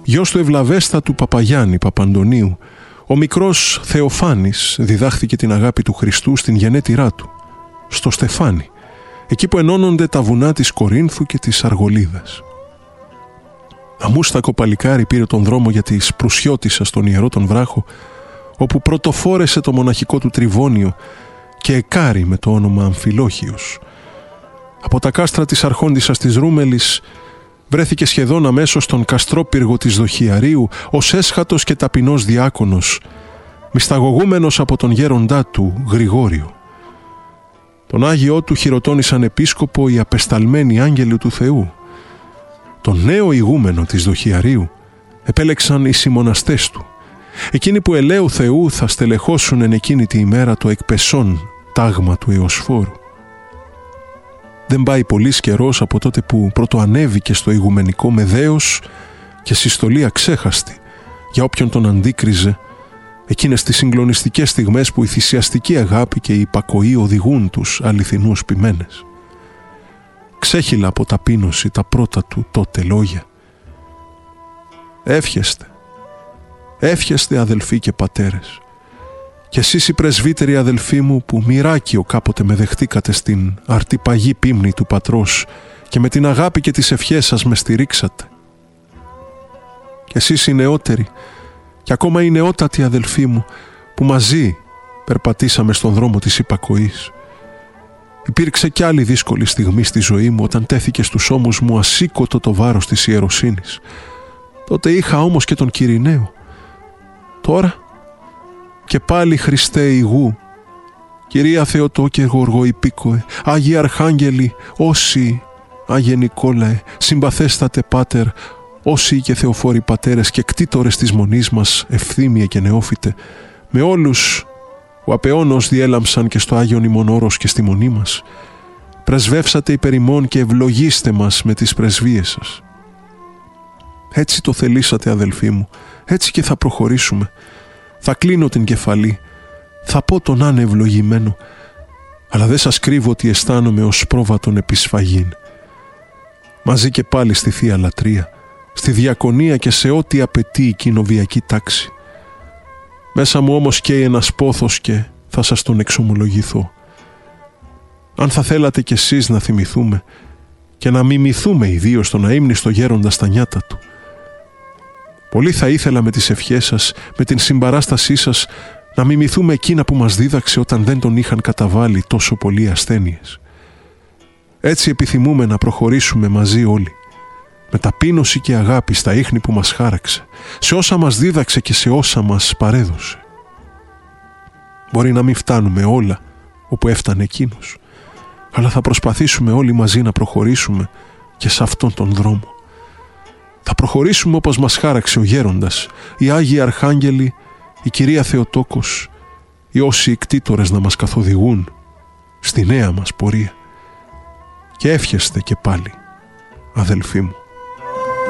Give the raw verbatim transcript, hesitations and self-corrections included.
γιος του ευλαβέστατου Παπαγιάννη Παπαντονίου, ο μικρός Θεοφάνης διδάχθηκε την αγάπη του Χριστού στην γενέτειρά του, στο Στεφάνι, εκεί που ενώνονται τα βουνά της Κορίνθου και της Αργολίδας. Αμούστακο παλικάρι πήρε τον δρόμο για τη Σπρουσιώτισσα στον Ιερό τον Βράχο, όπου πρωτοφόρεσε το μοναχικό του τριβώνιο και εκάρει με το όνομα Αμφιλόχιος. Από τα κάστρα της Αρχόντισσας της Ρούμελης βρέθηκε σχεδόν αμέσως στον καστρόπυργο της Δοχιαρίου ως έσχατος και ταπεινός διάκονος, μυσταγωγούμενος από τον γέροντά του Γρηγόριο. Τον Άγιό του χειροτώνησαν επίσκοπο οι απεσταλμένοι άγγελοι του Θεού. Τον νέο ηγούμενο της Δοχιαρίου επέλεξαν οι συμμοναστές του, εκείνοι που ελαίου Θεού θα στελεχώσουν εν εκείνη τη ημέρα το εκπεσόν τάγμα του Εωσφόρου. Δεν πάει πολύς καιρός από τότε που πρωτοανέβηκε στο ηγουμενικό με δέος και συστολή αξέχαστη για όποιον τον αντίκριζε, εκείνες τις συγκλονιστικές στιγμές που η θυσιαστική αγάπη και η υπακοή οδηγούν τους αληθινούς ποιμένες. Ξέχυλα από ταπείνωση τα πρώτα του τότε λόγια. Εύχεστε, εύχεστε αδελφοί και πατέρες, κι εσείς οι πρεσβύτεροι αδελφοί μου που μοιράκιο κάποτε με δεχτήκατε στην αρτυπαγή πίμνη του πατρός και με την αγάπη και τις ευχές σας με στηρίξατε. Κι εσείς οι νεότεροι και ακόμα οι νεότατοι αδελφοί μου που μαζί περπατήσαμε στον δρόμο της υπακοής. Υπήρξε κι άλλη δύσκολη στιγμή στη ζωή μου όταν τέθηκε στους ώμους μου ασήκωτο το βάρος της ιεροσύνης. Τότε είχα όμως και τον Κυριναίο. Τώρα και πάλι Χριστέ ηγού, Κυρία Θεοτόκε Γοργό Υπήκοε, Άγιοι Αρχάγγελοι, όσοι, Άγιε Νικόλαε, συμπαθέστατε Πάτερ, όσοι και Θεοφόροι πατέρες και κτήτορες της μονής μας, ευθύμιε και νεόφυτε, με όλους που απεώνως διέλαμψαν και στο Άγιον ημών όρος και στη μονή μας, πρεσβεύσατε υπέρ ημών και ευλογήστε μας με τις πρεσβείες σας. Έτσι το θελήσατε αδελφοί μου, έτσι και θα προχωρήσουμε. Θα κλείνω την κεφαλή, θα πω τον ανευλογημένο, αλλά δεν σας κρύβω ότι αισθάνομαι ως πρόβατον επισφαγήν. Μαζί και πάλι στη Θεία Λατρεία, στη διακονία και σε ό,τι απαιτεί η κοινοβιακή τάξη. Μέσα μου όμως καίει ένας πόθος και θα σας τον εξομολογηθώ. Αν θα θέλατε κι εσείς να θυμηθούμε και να μιμηθούμε ιδίως τον αείμνηστο γέροντα στα νιάτα του. Πολύ θα ήθελα με τις ευχές σας, με την συμπαράστασή σας, να μιμηθούμε εκείνα που μας δίδαξε όταν δεν τον είχαν καταβάλει τόσο πολλοί ασθένειες. Έτσι επιθυμούμε να προχωρήσουμε μαζί όλοι, με ταπείνωση και αγάπη στα ίχνη που μας χάραξε, σε όσα μας δίδαξε και σε όσα μας παρέδωσε. Μπορεί να μην φτάνουμε όλα όπου έφτανε εκείνος, αλλά θα προσπαθήσουμε όλοι μαζί να προχωρήσουμε και σε αυτόν τον δρόμο. Θα προχωρήσουμε όπως μας χάραξε ο γέροντας, οι Άγιοι Αρχάγγελοι, η Κυρία Θεοτόκος, οι όσοι οι κτήτορες να μας καθοδηγούν στη νέα μας πορεία. Και εύχεστε και πάλι, αδελφοί μου.